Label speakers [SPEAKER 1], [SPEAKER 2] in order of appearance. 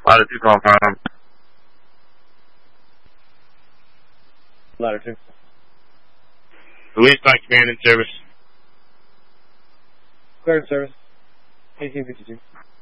[SPEAKER 1] Ladder 2 call from.
[SPEAKER 2] Ladder 2.
[SPEAKER 1] Louise by command in service.
[SPEAKER 2] Cleared service. 1852.